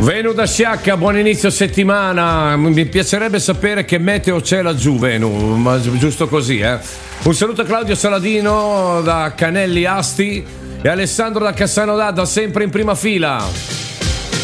Venu da Sciacca, buon inizio settimana. Mi piacerebbe sapere che meteo c'è laggiù, Venu, ma giusto così, eh. Un saluto a Claudio Saladino da Canelli Asti e Alessandro da Cassano d'Adda, sempre in prima fila.